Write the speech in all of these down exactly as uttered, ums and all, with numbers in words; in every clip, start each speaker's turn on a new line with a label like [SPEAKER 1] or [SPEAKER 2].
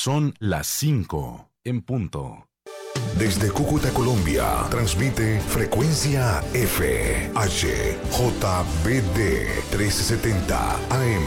[SPEAKER 1] Son las cinco en punto.
[SPEAKER 2] Desde Cúcuta, Colombia, transmite Frecuencia F, H, J B D trescientos setenta A M.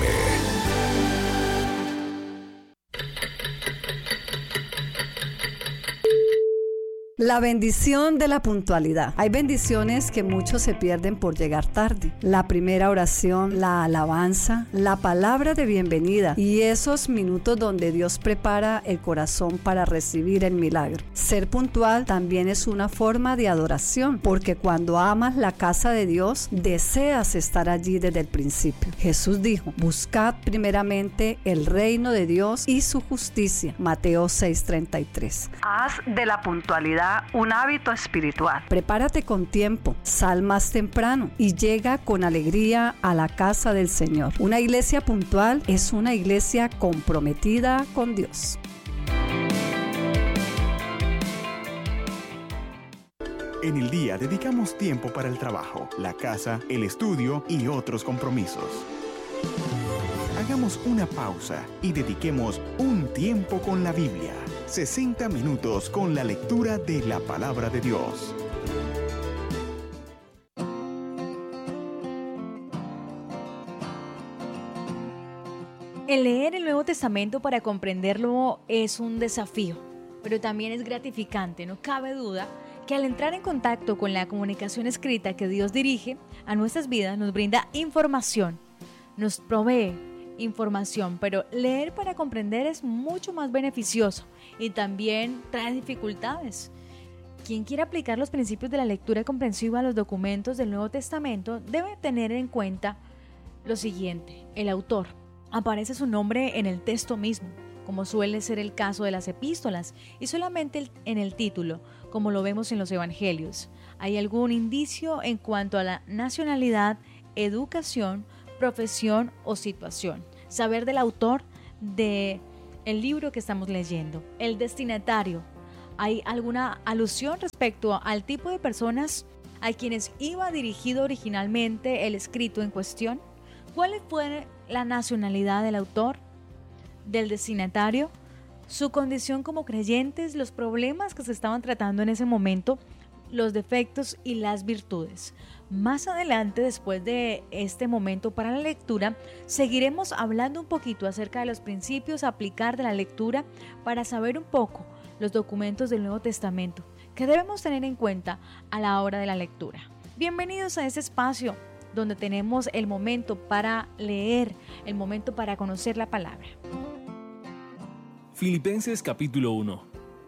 [SPEAKER 3] La bendición de la puntualidad. Hay bendiciones que muchos se pierden por llegar tarde. La primera oración, la alabanza, la palabra de bienvenida y esos minutos donde Dios prepara el corazón para recibir el milagro. Ser puntual también es una forma de adoración, porque cuando amas la casa de Dios, deseas estar allí desde el principio. Jesús dijo: buscad primeramente el reino de Dios y su justicia. Mateo seis treinta y tres. Haz de la puntualidad un hábito espiritual. Prepárate con tiempo, sal más temprano y llega con alegría a la casa del Señor. Una iglesia puntual es una iglesia comprometida con Dios.
[SPEAKER 4] En el día dedicamos tiempo para el trabajo, la casa, el estudio y otros compromisos. Hagamos una pausa y dediquemos un tiempo con la Biblia. sesenta minutos con la lectura de la Palabra de Dios.
[SPEAKER 5] El leer el Nuevo Testamento para comprenderlo es un desafío, pero también es gratificante. No cabe duda que al entrar en contacto con la comunicación escrita que Dios dirige a nuestras vidas, nos brinda información, nos provee información, pero leer para comprender es mucho más beneficioso y también trae dificultades. Quien quiera aplicar los principios de la lectura comprensiva a los documentos del Nuevo Testamento debe tener en cuenta lo siguiente: el autor. Aparece su nombre en el texto mismo, como suele ser el caso de las epístolas, y solamente en el título, como lo vemos en los evangelios. ¿Hay algún indicio en cuanto a la nacionalidad, educación, profesión o situación? Saber del autor del libro que estamos leyendo. El destinatario. ¿Hay alguna alusión respecto al tipo de personas a quienes iba dirigido originalmente el escrito en cuestión? ¿Cuál fue la nacionalidad del autor, del destinatario, su condición como creyentes, los problemas que se estaban tratando en ese momento, los defectos y las virtudes? Más adelante, después de este momento para la lectura, seguiremos hablando un poquito acerca de los principios a aplicar de la lectura para saber un poco los documentos del Nuevo Testamento que debemos tener en cuenta a la hora de la lectura. Bienvenidos a este espacio donde tenemos el momento para leer, el momento para conocer la palabra.
[SPEAKER 6] Filipenses capítulo uno.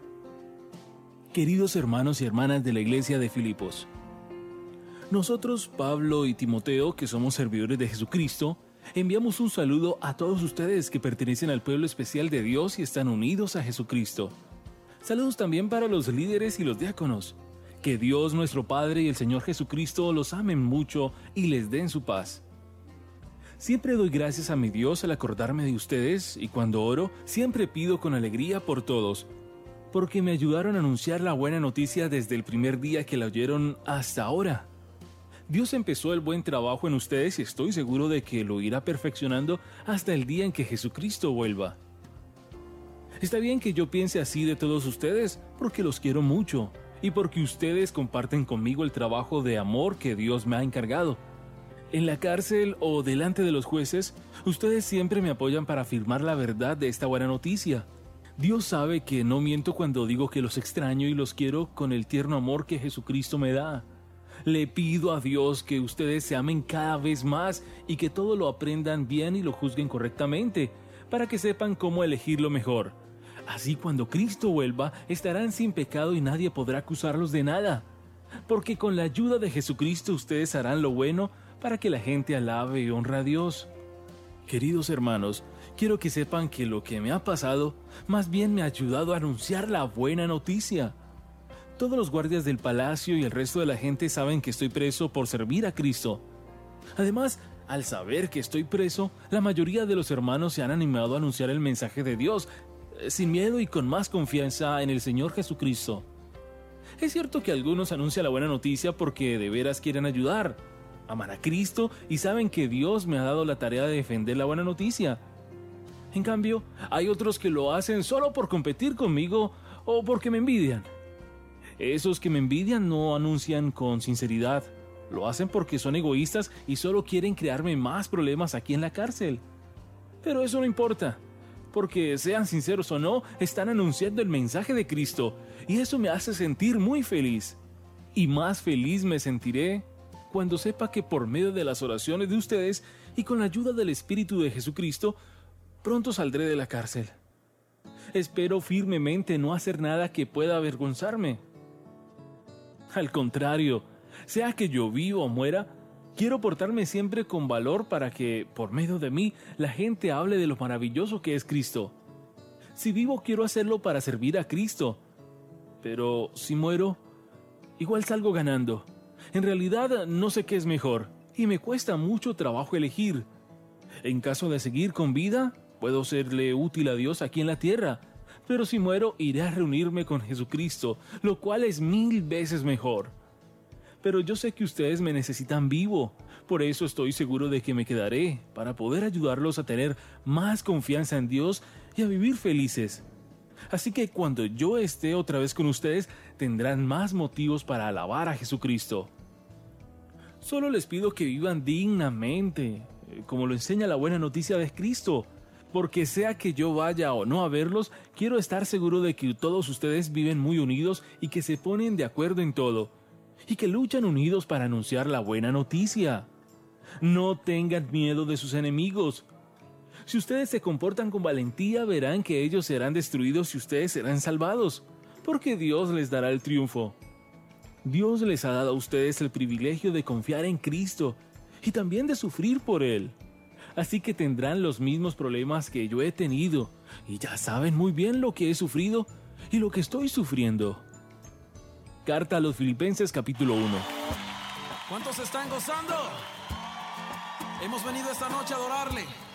[SPEAKER 6] Queridos hermanos y hermanas de la iglesia de Filipos, nosotros, Pablo y Timoteo, que somos servidores de Jesucristo, enviamos un saludo a todos ustedes que pertenecen al pueblo especial de Dios y están unidos a Jesucristo. Saludos también para los líderes y los diáconos. Que Dios nuestro Padre y el Señor Jesucristo los amen mucho y les den su paz. Siempre doy gracias a mi Dios al acordarme de ustedes, y cuando oro, siempre pido con alegría por todos, porque me ayudaron a anunciar la buena noticia desde el primer día que la oyeron hasta ahora. Dios empezó el buen trabajo en ustedes y estoy seguro de que lo irá perfeccionando hasta el día en que Jesucristo vuelva. Está bien que yo piense así de todos ustedes, porque los quiero mucho y porque ustedes comparten conmigo el trabajo de amor que Dios me ha encargado. En la cárcel o delante de los jueces, ustedes siempre me apoyan para afirmar la verdad de esta buena noticia. Dios sabe que no miento cuando digo que los extraño y los quiero con el tierno amor que Jesucristo me da. Le pido a Dios que ustedes se amen cada vez más y que todo lo aprendan bien y lo juzguen correctamente, para que sepan cómo elegir lo mejor. Así cuando Cristo vuelva, estarán sin pecado y nadie podrá acusarlos de nada. Porque con la ayuda de Jesucristo ustedes harán lo bueno para que la gente alabe y honre a Dios. Queridos hermanos, quiero que sepan que lo que me ha pasado, más bien me ha ayudado a anunciar la buena noticia. Todos los guardias del palacio y el resto de la gente saben que estoy preso por servir a Cristo. Además, al saber que estoy preso, la mayoría de los hermanos se han animado a anunciar el mensaje de Dios, sin miedo y con más confianza en el Señor Jesucristo. Es cierto que algunos anuncian la buena noticia porque de veras quieren ayudar, amar a Cristo y saben que Dios me ha dado la tarea de defender la buena noticia. En cambio, hay otros que lo hacen solo por competir conmigo o porque me envidian. Esos que me envidian no anuncian con sinceridad. Lo hacen porque son egoístas y solo quieren crearme más problemas aquí en la cárcel. Pero eso no importa, porque sean sinceros o no, están anunciando el mensaje de Cristo y eso me hace sentir muy feliz. Y más feliz me sentiré cuando sepa que por medio de las oraciones de ustedes y con la ayuda del Espíritu de Jesucristo, pronto saldré de la cárcel. Espero firmemente no hacer nada que pueda avergonzarme. Al contrario, sea que yo viva o muera, quiero portarme siempre con valor para que, por medio de mí, la gente hable de lo maravilloso que es Cristo. Si vivo, quiero hacerlo para servir a Cristo. Pero si muero, igual salgo ganando. En realidad, no sé qué es mejor, y me cuesta mucho trabajo elegir. En caso de seguir con vida, puedo serle útil a Dios aquí en la tierra. Pero si muero, iré a reunirme con Jesucristo, lo cual es mil veces mejor. Pero yo sé que ustedes me necesitan vivo, por eso estoy seguro de que me quedaré, para poder ayudarlos a tener más confianza en Dios y a vivir felices. Así que cuando yo esté otra vez con ustedes, tendrán más motivos para alabar a Jesucristo. Solo les pido que vivan dignamente, como lo enseña la buena noticia de Cristo. Porque sea que yo vaya o no a verlos, quiero estar seguro de que todos ustedes viven muy unidos y que se ponen de acuerdo en todo, y que luchan unidos para anunciar la buena noticia. No tengan miedo de sus enemigos. Si ustedes se comportan con valentía, verán que ellos serán destruidos y ustedes serán salvados, porque Dios les dará el triunfo. Dios les ha dado a ustedes el privilegio de confiar en Cristo y también de sufrir por Él. Así que tendrán los mismos problemas que yo he tenido, y ya saben muy bien lo que he sufrido y lo que estoy sufriendo. Carta a los Filipenses capítulo uno.
[SPEAKER 7] ¿Cuántos están gozando? Hemos venido esta noche a adorarle.